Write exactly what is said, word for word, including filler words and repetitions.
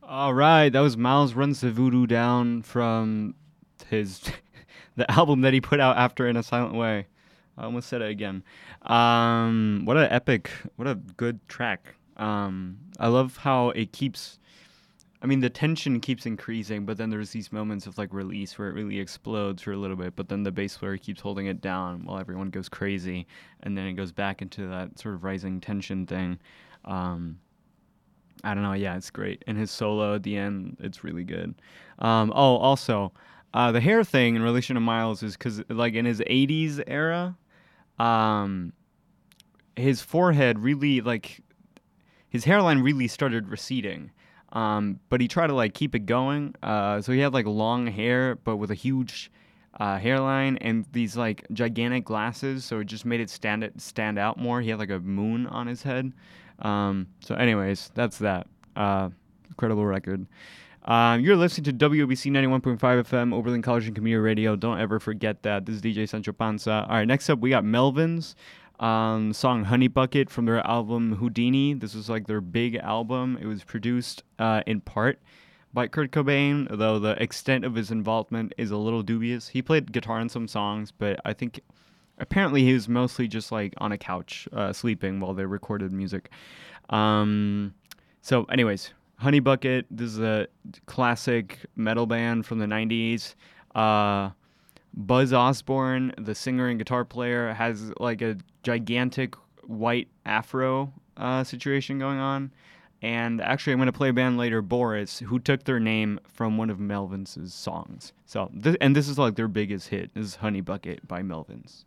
All right, that was Miles Runs the Voodoo Down from his the album that he put out after In a Silent Way. I almost said it again. Um, what an epic, what a good track. Um, I love how it keeps. I mean, the tension keeps increasing, but then there's these moments of like release where it really explodes for a little bit, but then the bass player keeps holding it down while everyone goes crazy, and then it goes back into that sort of rising tension thing. Um, I don't know. Yeah, it's great. And his solo at the end, it's really good. Um, oh, also, uh, the hair thing in relation to Miles is because, like, in his eighties era, um, his forehead really, like, his hairline really started receding. Um, but he tried to, like, keep it going. Uh, so he had, like, long hair, but with a huge uh, hairline and these, like, gigantic glasses. So it just made it stand, it stand out more. He had, like, a moon on his head. Um, so, anyways, that's that. Uh, incredible record. Um, you're listening to W O B C ninety-one point five F M, Oberlin College and Community Radio. Don't ever forget that. This is D J Sancho Panza. All right, next up, we got Melvins. Um, song Honey Bucket from their album Houdini. This was like their big album. It was produced uh, in part by Kurt Cobain, though the extent of his involvement is a little dubious. He played guitar in some songs, but I think apparently he was mostly just like on a couch uh, sleeping while they recorded music. Um, so, anyways, Honey Bucket. This is a classic metal band from the nineties. Uh, Buzz Osborne, the singer and guitar player, has like a gigantic white afro uh, situation going on. And actually, I'm going to play a band later, Boris, who took their name from one of Melvins' songs. So, th- and this is like their biggest hit. This is Honey Bucket by Melvins.